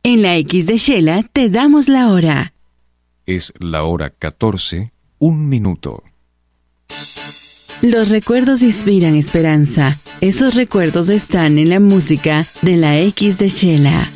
En la X de Shela te damos la hora. Es la hora 14, 1 minuto. Los recuerdos inspiran esperanza. Esos recuerdos están en la música de la X de Shela.